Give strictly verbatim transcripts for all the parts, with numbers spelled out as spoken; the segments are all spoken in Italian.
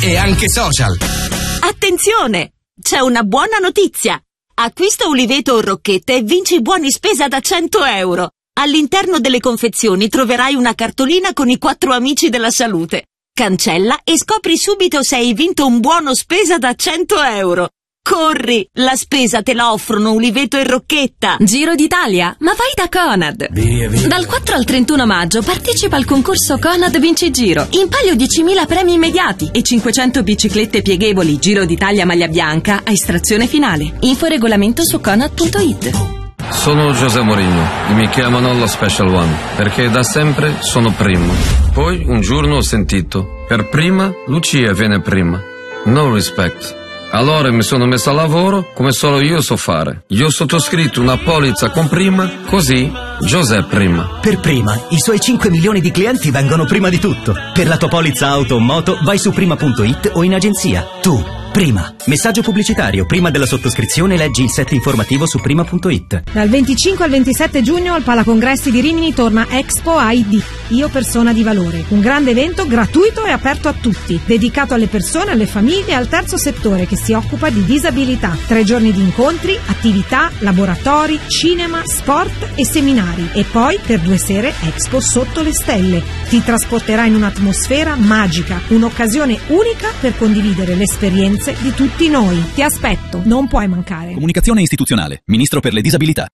e anche social. Attenzione! C'è una buona notizia! Acquista Uliveto o Rocchette e vinci buoni spesa da cento euro. All'interno delle confezioni troverai una cartolina con i quattro amici della salute. Cancella e scopri subito se hai vinto un buono spesa da cento euro. Corri! La spesa te la offrono Uliveto e Rocchetta. Giro d'Italia? Ma vai da Conad! Via, via. Dal quattro al trentuno maggio partecipa al concorso Conad Vinci Giro. In palio diecimila premi immediati e cinquecento biciclette pieghevoli Giro d'Italia maglia bianca a estrazione finale. Info e regolamento su conad punto it. Sono José Mourinho e mi chiamano lo Special One perché da sempre sono primo. Poi un giorno ho sentito: per prima Lucia viene prima. No respect. Allora mi sono messo a lavoro come solo io so fare. Io ho sottoscritto una polizza con Prima, così José Prima. Per Prima, i suoi cinque milioni di clienti vengono prima di tutto. Per la tua polizza auto o moto vai su prima punto it o in agenzia. Tu, Prima. Messaggio pubblicitario. Prima della sottoscrizione leggi il set informativo su prima punto it. Dal venticinque al ventisette giugno al Palacongressi di Rimini torna Expo I D, Io Persona di Valore. Un grande evento gratuito e aperto a tutti, dedicato alle persone, alle famiglie e al terzo settore che si occupa di disabilità. Tre giorni di incontri, attività, laboratori, cinema, sport e seminari. E poi per due sere Expo sotto le stelle. Ti trasporterà in un'atmosfera magica, un'occasione unica per condividere l'esperienza di tutti noi. Ti aspetto, non puoi mancare. Comunicazione istituzionale, Ministro per le disabilità.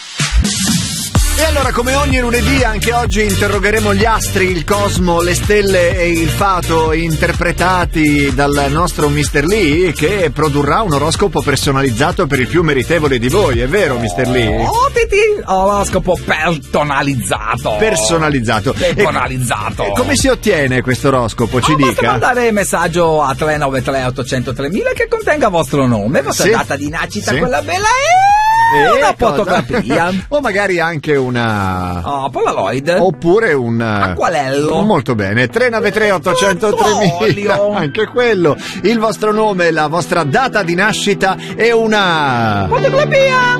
E allora, come ogni lunedì, anche oggi interrogheremo gli astri, il cosmo, le stelle e il fato, interpretati dal nostro mister Lee, che produrrà un oroscopo personalizzato per il più meritevole di voi, è vero mister Lee? Oh, titi, oroscopo personalizzato. Personalizzato. Personalizzato. E, e come si ottiene questo oroscopo? Ci oh, dica. Basta mandare messaggio a tre nove tre otto zero zero tre mille che contenga vostro nome, vostra sì. data di nascita, sì. quella bella e... E una cosa? fotografia. O magari anche una oh, Polaroid. Oppure un acquarello. Molto bene. Tre nove tre otto zero zero tre mille. Anche quello. Il vostro nome, la vostra data di nascita e una fotografia.